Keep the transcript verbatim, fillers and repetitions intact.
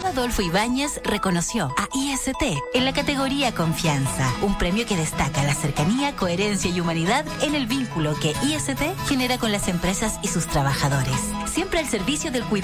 Adolfo Ibáñez reconoció a I S T en la categoría Confianza, un premio que destaca la cercanía, coherencia y humanidad en el vínculo que I S T genera con las empresas y sus trabajadores, siempre al servicio del cuidado